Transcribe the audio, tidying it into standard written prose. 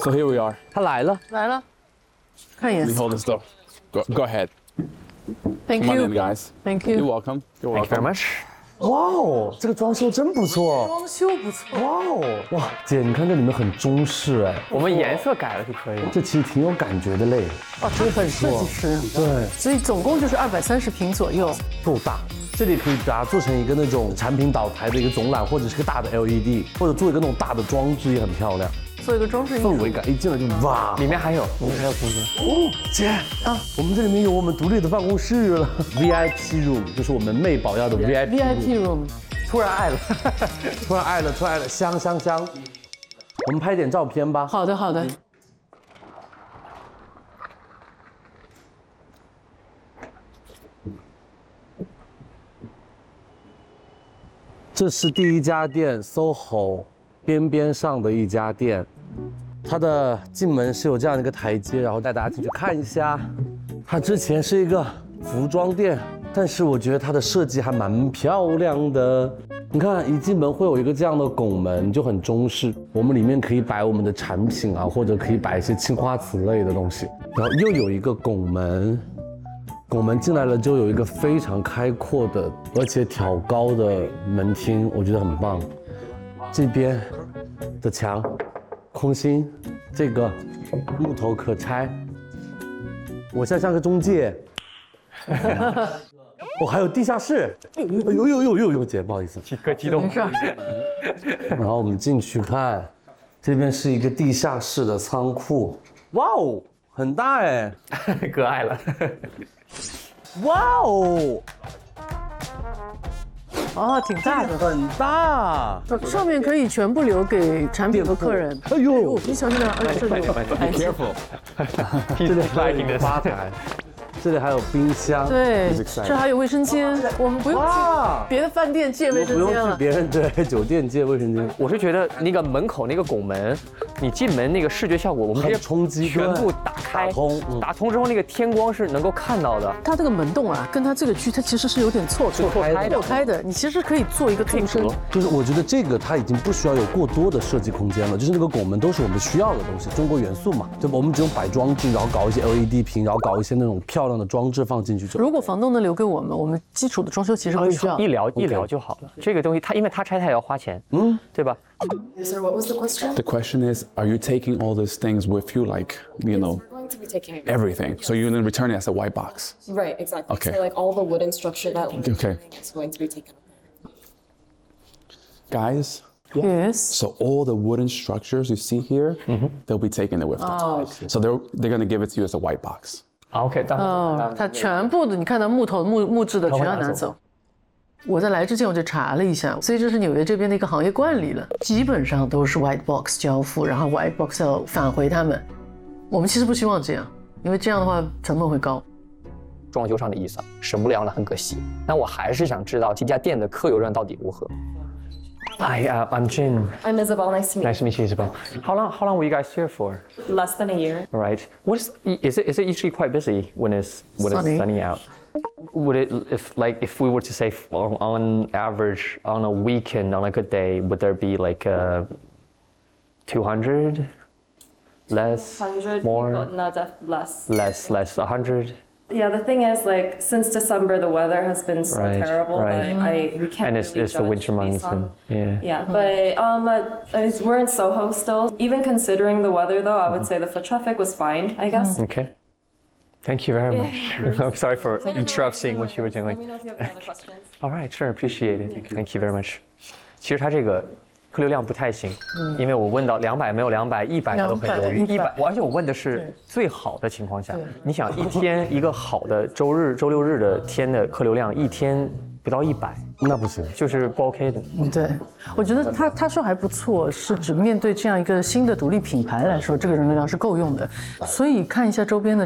So here we are. 他来了， 来了，看一眼 We hold this door. Go ahead. ，Thank Come on in, you， guys. Thank You're you。 welcome. You're Thank you very welcome. much。 哇哦，这个装修真不错。 装修不错， 哇哦，哇，姐，你看这里面很中式哎， 我们颜色改了就可以了。 这其实挺有感觉的嘞。 哦，他很设计师， 对， 所以总共就是230平左右。 够大。这里可以把它做成一个那种产品岛台的一个总览，或者是个大的 LED， 或者做一个那种大的装置也很漂亮， 做一个装饰艺术氛围感一进来就哇。 里面还有空间。 哦，姐啊，我们这里面有我们独立的办公室了，VIP room 就是我们妹宝要的 VIP VIP room。 突然爱了，突然爱了，突然爱了，香香香。我们拍点照片吧。 好的，好的。 这是第一家店 ，SOHO 边边上的一家店，它的进门是有这样的一个台阶，然后带大家进去看一下。它之前是一个服装店，但是我觉得它的设计还蛮漂亮的。你看，一进门会有一个这样的拱门，就很中式。我们里面可以摆我们的产品啊，或者可以摆一些青花瓷类的东西。然后又有一个拱门。拱门进来了就有一个非常开阔的，而且挑高的门厅，我觉得很棒。这边的墙空心，这个木头可拆。我现在像个中介。哦，还有地下室。呦，姐，不好意思， 激动。 没事。 然后我们进去看，这边是一个地下室的仓库。哇哦，很大哎。 可爱了。 哇哦， 哦，挺大的， 很大。 上面可以全部留给产品和客人。 哎呦， 你小心点，这里有台阶。 Careful. 这里还有一个吧台，这里还有冰箱。 对， He's excited. 这还有卫生间，我们不用哇去别的饭店借卫不用生间了。 去别人对酒店借卫生间， 我是觉得那个门口那个拱门，你进门那个视觉效果，我们直接很冲击， 全部打开， 打通嗯打通之后那个天光是能够看到的。 它这个门洞啊，跟它这个区，它其实是有点错开的。你其实可以做一个纵深。 就是我觉得这个它已经不需要有过多的设计空间了，就是那个拱门都是我们需要的东西，中国元素嘛，对吧？我们只用摆装置，然后搞一些 LED 屏，然后搞一些那种漂亮的装置放进去就。 如果房东能留给我们，我们基础的装修其实不需要。 一聊就好了。这个东西它因为它拆它也要花钱，对吧？ Sir, what was the question? The question is, are you taking all these things with you, like, you know, We're going to be taking it. everything? So you're gonna return it as a white box? Right, exactly. Okay. So like all the wooden structure that Okay. is going to be taken. Guys, Yes。 so all the wooden structures you see here, they'll be taking it with them. So they're gonna give it to you as a white box. OK，当然， 它全部的，你看到木头、木质的全要拿走。我在来之前我就查了一下，所以这是纽约这边的一个行业惯例了，基本上都是 white box 交付，然后 white box 要返回他们。我们其实不希望这样，因为这样的话成本会高。 装修上的意思省不了了，很可惜。但我还是想知道这家店的客流量到底如何。Hi, I'm Jin. I'm Isabel. Nice to meet Nice to meet you, Isabel. How long were you guys here for? you. Less than a year. All right. Is it usually quite busy when it's Sunny. sunny out? Would it if we were to say on average on a weekend on a good day would there be like 200 less 100 more people, no, less. less 100 Yeah, the thing is, like, since December, the weather has been so Right, terrible right. that we can't and it's really the judge winter months based on- and Yeah, but we're in Soho still. Even considering the weather, though, I would say the foot traffic was fine, I guess. Okay. Thank you very much. I'm sorry for interrupting what you were Let me doing. know if you have any other questions. All right, sure, appreciate it. Thank you very much. 其实它这个客流量不太行，因为我问到200没有200，100它都很犹豫。 100 而且我问的是最好的情况下，你想一天一个好的周六日的天的客流量，一天不到100， 那不行， 就是不 OK 的。 对，我觉得他说还不错，是指面对这样一个新的独立品牌来说，这个人流量是够用的。所以看一下周边的。